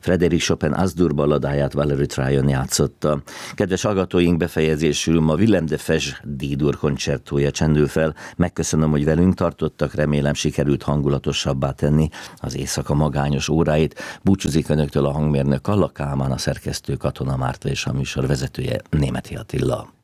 Frédéric Chopin Az-dur balladáját Valerie Tryon játszotta. Kedves hallgatóink, befejezésül ma Willem de Fez D-dur koncertója csendül fel. Megköszönöm, hogy velünk tartottak, remélem sikerült hangulatosabbá tenni az éjszaka magányos óráit. Búcsúzik önöktől a hangmérnök Alla Kálmán, a szerkesztő Katona Márta és a műsor vezetője Németi Attila.